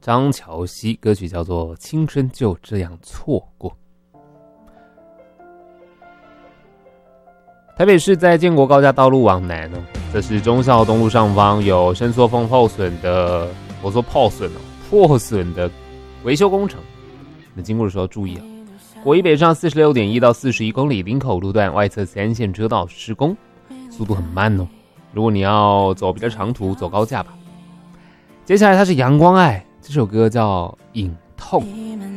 张乔希，歌曲叫做《青春就这样错过》。台北市在建国高架道路往南这是忠孝东路上方有伸缩缝破损的，我说破损的维修工程，那经过的时候注意国一北上 46.1 到41公里林口路段外侧3线车道施工，速度很慢如果你要走比较长途，走高架吧。接下来它是阳光爱，这首歌叫隐痛。